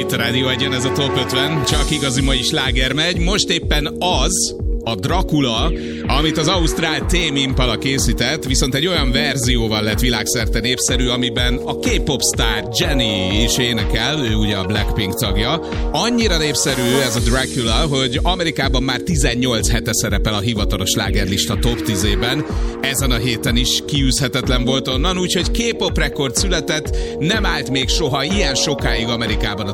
Itt a Rádió Egyen, ez a Top 50, csak igazi mai sláger megy. Most éppen az a Dracula, amit az ausztrál Tame Impala készített, viszont egy olyan verzióval lett világszerte népszerű, amiben a K-pop sztár Jennie is énekel, ő ugye a Blackpink tagja. Annyira népszerű ez a Dracula, hogy Amerikában már 18 hete szerepel a hivatalos slágerlista top 10-ében. Ezen a héten is kiűzhetetlen volt onnan, úgyhogy K-pop rekord született, nem állt még soha ilyen sokáig Amerikában a